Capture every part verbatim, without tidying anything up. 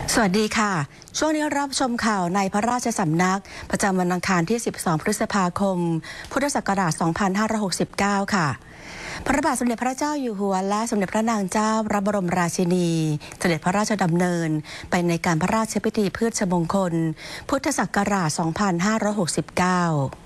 สวัสดีค่ะช่วงนี้รับชมข่าวในพระราชสำนักประจำวันอังคารที่สิบสองพฤษภาคมพุทธศักราชสองพันห้าร้อยหกสิบเก้าค่ะพระบาทสมเด็จพระเจ้าอยู่หัวและสมเด็จพระนางเจ้าพระบรมราชินีเสด็จพระราชดำเนินไปในการพระราชพิธีพืชมงคลพุทธศักราชสองพันห้าร้อยหกสิบเก้า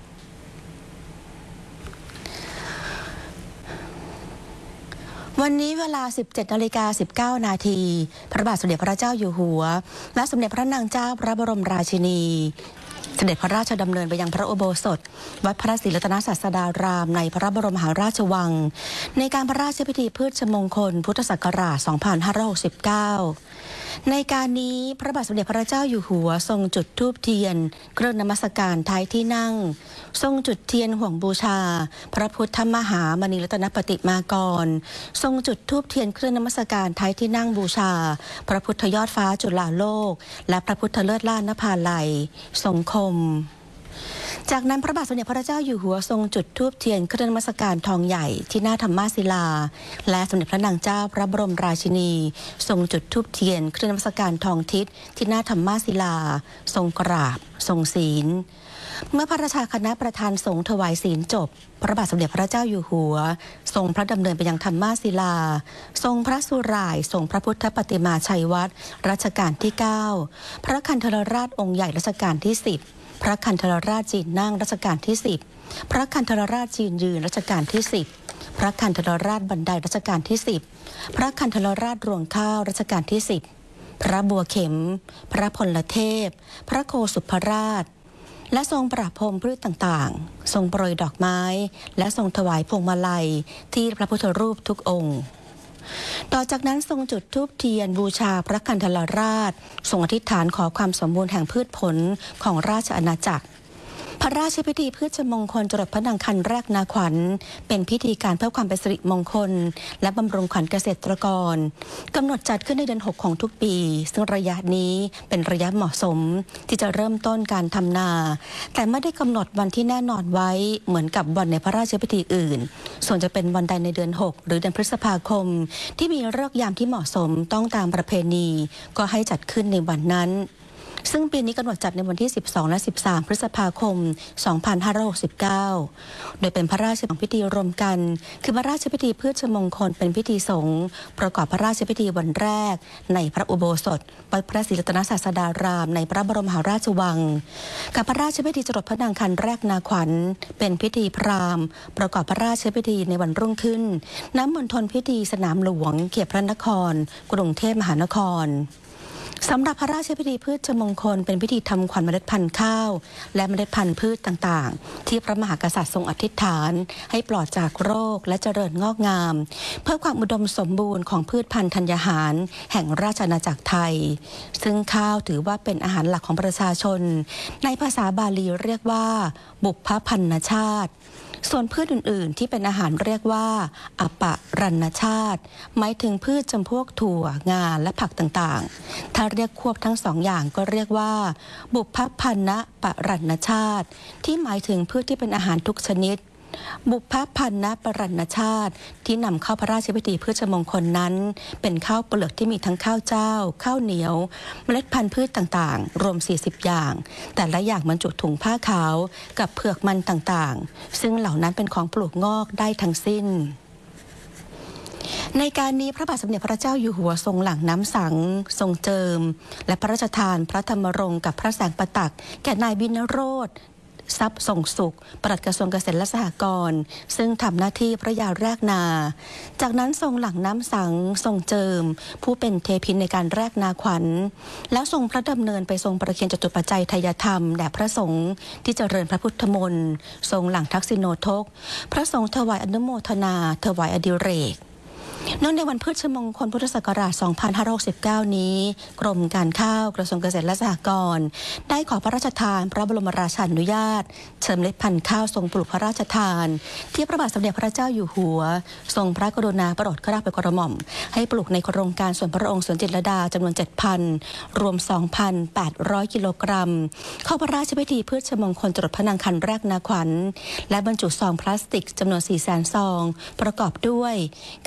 วันนี้เวลา สิบเจ็ดนาฬิกาสิบเก้านาทีพระบาทสมเด็จพระเจ้าอยู่หัวและสมเด็จพระนางเจ้าพระบรมราชินีเสด็จพระราชดำเนินไปยังพระอุโบสถวัดพระศรีรัตนศาสดารามในพระบรมมหาราชวังในการพระราชพิธีพืชมงคลพุทธศักราชสองพันห้าร้อยหกสิบเก้าในการนี้พระบาทสมเด็จพระเจ้าอยู่หัวทรงจุดธูปเทียนเครื่องนมัสการท้ายที่นั่งทรงจุดเทียนห่วงบูชาพระพุทธมหามณีรัตนปฏิมากรทรงจุดธูปเทียนเครื่องนมัสการท้ายที่นั่งบูชาพระพุทธยอดฟ้าจุฬาโลกและพระพุทธเลิศล้านนภาลัยทรงคมจากนั้นพระบาทสมเด็จพระเจ้าอยู่หัวทรงจุดธูปเทียนเครื่องนมัสการทองใหญ่ที่หน้าธรรมาศิลาและสมเด็จพระนางเจ้าพระบรมราชินีทรงจุดธูปเทียนเครื่องนมัสการทองทิศที่หน้าธรรมาศิลาทรงกราบทรงศีลเมื่อพระราชาคณะประธานสงฆ์ถวายศีลจบพระบาทสมเด็จพระเจ้าอยู่หัวทรงพระดำเนินไปยังธรรมาศิลาทรงพระสุร่ายทรงพระพุทธปฏิมาชัยวัตรรัชกาลที่เก้าพระคันธรราชองค์ใหญ่รัชกาลที่สิบพระคันธรราชจีนนั่งรัชกาลที่สิบพระคันธรราชจีนยืนรัชกาลที่สิบพระคันธรราชบันไดรัชกาลที่สิบพระคันธรราชรวงข้าวรัชกาลที่สิบพระบัวเข็มพระพลเทพพระโคสุภราชและทรงประพรมพืชต่างๆทรงโปรยดอกไม้และทรงถวายพวงมาลัยที่พระพุทธรูปทุกองค์ต่อจากนั้นทรงจุดธูปเทียนบูชาพระคันธรราชทรงอธิษฐานขอความสมบูรณ์แห่งพืชผลของราชอาณาจักรพระราชพิธีพืชมงคลจรดพระนางคันแรกนาขวัญเป็นพิธีการเพื่อความเป็นสิริมงคลและบำรุงขวัญเกษตรกรกำหนดจัดขึ้นในเดือนหกของทุกปีซึ่งระยะนี้เป็นระยะเหมาะสมที่จะเริ่มต้นการทำนาแต่ไม่ได้กำหนดวันที่แน่นอนไว้เหมือนกับวันในพระราชพิธีอื่นส่วนจะเป็นวันใดในเดือนหกหรือเดือนพฤษภาคมที่มีฤกษ์ยามที่เหมาะสมต้องตามประเพณีก็ให้จัดขึ้นในวันนั้นซึ่งปีนี้กำหนดจัดในวันที่สิบสองและสิบสามพฤษภาคมสองพันห้าร้อยหกสิบเก้าโดยเป็นพระราชพิธีรวมกันคือพระราชพิธีพืชมงคลเป็นพิธีสงฆ์ประกอบพระราชพิธีวันแรกในพระอุโบสถวัดพระศรีรัตนศาสดารามในพระบรมมหาราชวังกับพระราชพิธีจรดพระนางคันแรกนาขวัญเป็นพิธีพราหมณ์ประกอบพระราชพิธีในวันรุ่งขึ้นณมณฑลพิธีสนามหลวงเขตพระนครกรุงเทพมหานครสำหรับพระราชพิธีพืชมงคลเป็นพิธีทำขวัญเมล็ดพันธุ์ข้าวและเมล็ดพันธุ์พืชต่างๆที่พระมหากษัตริย์ทรงอธิษฐานให้ปลอดจากโรคและเจริญงอกงามเพื่อความอุดมสมบูรณ์ของพืชพันธุ์ธัญญาหารแห่งราชอาณาจักรไทยซึ่งข้าวถือว่าเป็นอาหารหลักของประชาชนในภาษาบาลีเรียกว่าบุพพันนชาติส่วนพืชอื่นๆที่เป็นอาหารเรียกว่าอปรัณชาติหมายถึงพืชจำพวกถั่วงาและผักต่างๆถ้าเรียกควบทั้งสองอย่างก็เรียกว่าบุพพันนปรัณชาติที่หมายถึงพืชที่เป็นอาหารทุกชนิดบุพพันนปรัณชาติที่นำเข้าพระราชพิธีพืชมงคลนั้นเป็นข้าวเปลือกที่มีทั้งข้าวเจ้าข้าวเหนียวเมล็ดพันธุ์พืชต่างๆรวมสี่สิบอย่างแต่ละอย่างบรรจุถุงผ้าขาวกับเผือกมันต่างๆซึ่งเหล่านั้นเป็นของปลูกงอกได้ทั้งสิ้นในการนี้พระบาทสมเด็จพระเจ้าอยู่หัวทรงหลั่งน้ำสังทรงเจิมและพระราชทานพระธรรมรงค์กับพระแสงประตักแก่นายวินโรธทรัพย์ส่งสุขปลัดกระทรวงเกษตรและสหกรณ์ซึ่งทำหน้าที่พระยาแรกนาจากนั้นทรงหลั่งน้ำสังทรงเจิมผู้เป็นเทพินในการแรกนาขวัญแล้วทรงพระดำเนินไปทรงประเคนจตุปัจจัยทายธรรมแด่พระสงฆ์ที่เจริญพระพุทธมนต์ทรงหลั่งทักษิโนทกพระสงฆ์ถวายอนุโมทนาถวายอดิเรกเนื่องในวันพืชมงคลพุทธศักราชสองพันห้าร้อยหกสิบเก้านี้กรมการข้าวกระทรวงเกษตรและสหกรณ์ได้ขอพระราชทานพระบรมราชานุญาตเชิญเมล็ดพันธุ์ข้าวทรงปลูกพระราชทานที่พระบาทสมเด็จพระเจ้าอยู่หัวทรงพระกรุณาโปรดเกล้าโปรดกระหม่อมให้ปลูกในโครงการสวนพระองค์สวนจิตรลดาจำนวน เจ็ดพัน รวม สองพันแปดร้อย กิโลกรัมเข้าพระราชพิธีพืชมงคลจรดพระนางคันแรกนาขวัญและบรรจุซองพลาสติกจำนวน สี่แสน ซองประกอบด้วยข้าวดอกมะ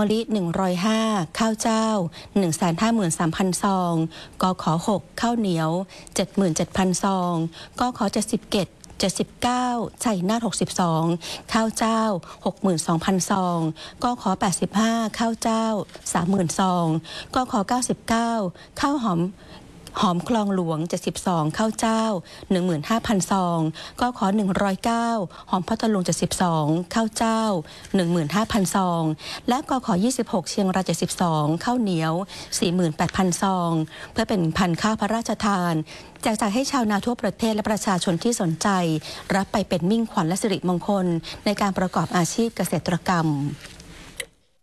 ะลิหนึ่งร้อยห้าข้าวเจ้า หนึ่งแสนห้าหมื่นสามพัน ซองกขหกข้าวเหนียว เจ็ดหมื่นเจ็ดพัน ซองกขเจ็ดสิบเจ็ดเจ็ดสิบเก้าชัยนาทหกสิบสองข้าวเจ้า หกหมื่นสองพัน ซองกขแปดสิบห้าข้าวเจ้า สามหมื่น ซองกขเก้าสิบเก้าข้าวหอมหอมคลองหลวงเจ็ดสิบสองข้าวเจ้า หนึ่งหมื่นห้าพัน ซองกขหนึ่งร้อยเก้าหอมพัทลุงเจ็ดสิบสองข้าวเจ้า หนึ่งหมื่นห้าพัน ซองและกขยี่สิบหกเชียงรายเจ็ดสิบสองข้าวเหนียว สี่หมื่นแปดพัน ซองเพื่อเป็นพันธุ์ข้าวพระราชทานแจกจ่ายให้ชาวนาทั่วประเทศและประชาชนที่สนใจรับไปเป็นมิ่งขวัญและสิริมงคลในการประกอบอาชีพเกษตรกรรม